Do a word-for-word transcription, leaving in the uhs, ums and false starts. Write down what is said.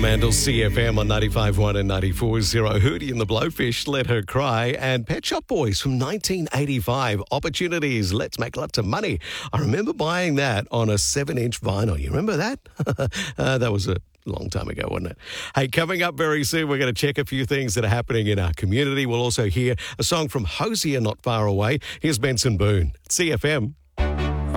Fremantle C F M on ninety-five point one and ninety-four point zero. Hootie and the Blowfish, Let Her Cry. And Pet Shop Boys from nineteen eighty-five. Opportunities, Let's Make Lots of Money. I remember buying that on a seven-inch vinyl. You remember that? uh, that was a long time ago, wasn't it? Hey, coming up very soon, we're going to check a few things that are happening in our community. We'll also hear a song from Hosier not far away. Here's Benson Boone, C F M.